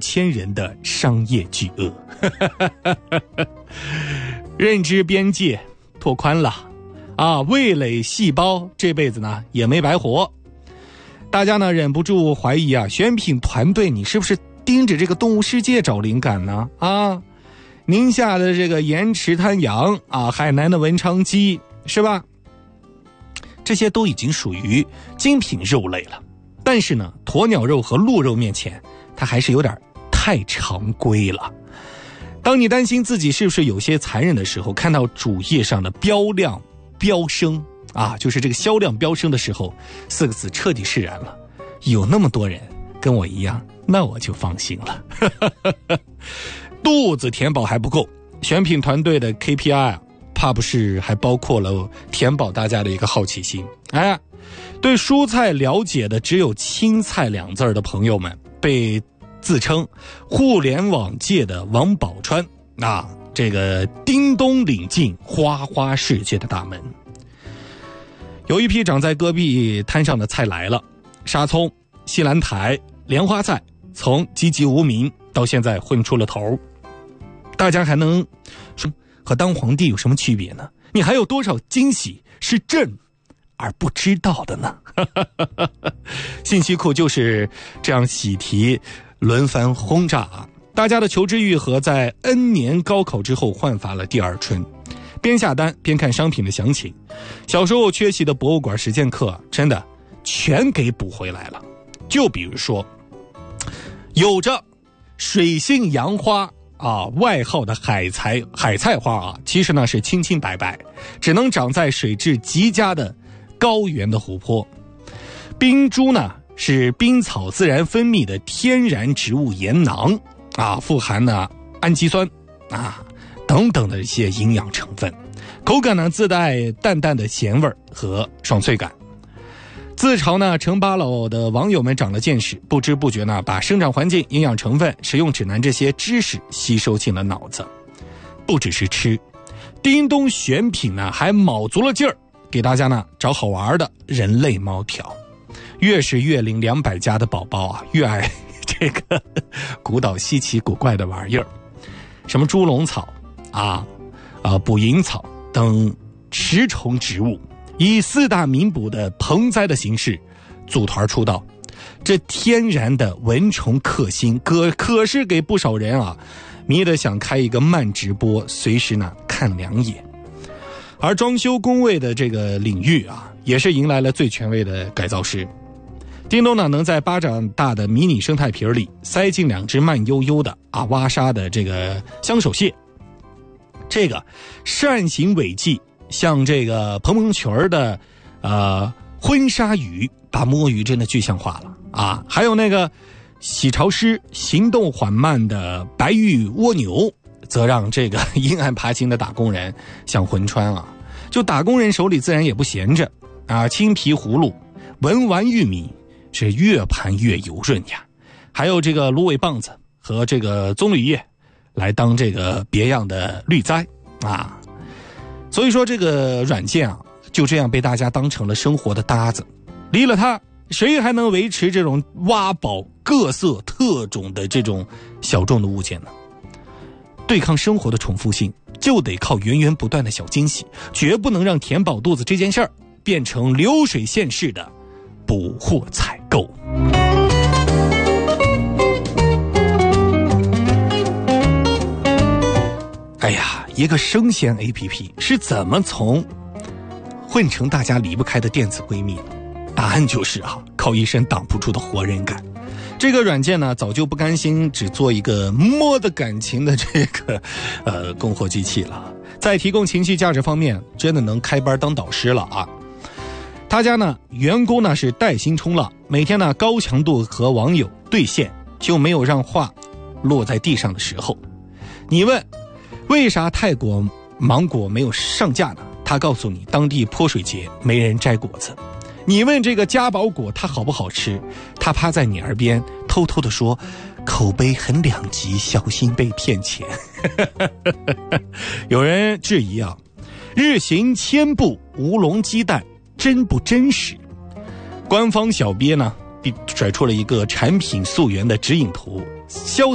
千人的商业巨鳄。认知边界拓宽了啊，味蕾细胞这辈子呢也没白活。大家呢忍不住怀疑啊，选品团队你是不是盯着这个动物世界找灵感呢？啊，宁夏的这个盐池滩羊啊，海南的文昌鸡，是吧？这些都已经属于精品肉类了，但是呢，鸵鸟肉和鹿肉面前，它还是有点太常规了。当你担心自己是不是有些残忍的时候，看到主页上的标量飙升啊，就是这个销量飙升的时候，4个字彻底释然了。有那么多人跟我一样，那我就放心了。肚子填饱还不够，选品团队的 KPI 啊，怕不是还包括了填饱大家的一个好奇心。哎，对蔬菜了解的只有青菜2字的朋友们，被自称互联网界的王宝钏啊，这个叮咚领进花花世界的大门。有一批长在戈壁滩上的菜来了，沙葱、西兰苔、莲花菜，从籍籍无名到现在混出了头。大家还能说和当皇帝有什么区别呢？你还有多少惊喜是朕而不知道的呢？信息库就是这样喜提轮番轰炸啊！大家的求知欲和在 N 年高考之后焕发了第二春，边下单边看商品的详情。小时候缺席的博物馆实践课真的全给补回来了。就比如说有着水性杨花啊外号的海菜花啊，其实呢是清清白白，只能长在水质极佳的高原的湖泊。冰珠呢是冰草自然分泌的天然植物盐囊啊，富含呢氨基酸啊等等的一些营养成分，口感呢自带淡淡的咸味和爽脆感。自嘲呢城巴佬的网友们长了见识，不知不觉呢把生长环境、营养成分、使用指南这些知识吸收进了脑子。不只是吃，叮咚选品呢还卯足了劲儿给大家呢找好玩的人类猫条。越是月龄200加的宝宝啊，越爱这个古岛稀奇古怪的玩意儿，什么猪笼草捕蝇草等食虫植物，以4大名捕的盆栽的形式组团出道。这天然的蚊虫克星，可是给不少人啊迷得想开一个慢直播，随时呢看2眼。而装修工位的这个领域啊，也是迎来了最权威的改造师。叮咚呢能在巴掌大的迷你生态瓶里塞进2只慢悠悠的挖沙的这个香手蟹，这个善行违纪像这个蓬蓬裙的婚纱鱼，把摸鱼真的具象化了啊！还有那个洗潮湿、行动缓慢的白玉蜗牛，则让这个阴暗爬行的打工人像魂穿啊！就打工人手里自然也不闲着啊，青皮葫芦、文玩玉米是越盘越油润呀，还有这个芦苇棒子和这个棕榈叶来当这个别样的滤栽啊。所以说这个软件啊，就这样被大家当成了生活的搭子，离了它，谁还能维持这种挖宝各色特种的这种小众的物件呢？对抗生活的重复性，就得靠源源不断的小惊喜，绝不能让填饱肚子这件事儿变成流水线式的补货采购。哎呀，一个生鲜 APP 是怎么从混成大家离不开的电子闺蜜呢？答案就是靠一身挡不住的活人感。这个软件呢，早就不甘心只做一个摸的感情的这个供货机器了，在提供情绪价值方面，真的能开班当导师了啊！他家呢，员工呢是带薪冲浪，每天呢高强度和网友对线，就没有让话落在地上的时候。你问为啥泰国芒果没有上架呢？他告诉你，当地泼水节没人摘果子。你问这个嘉宝果它好不好吃，他趴在你耳边偷偷地说，口碑很2极，小心被骗钱。有人质疑日行1000步无龙鸡蛋真不真实？官方小编呢甩出了一个产品溯源的指引图，潇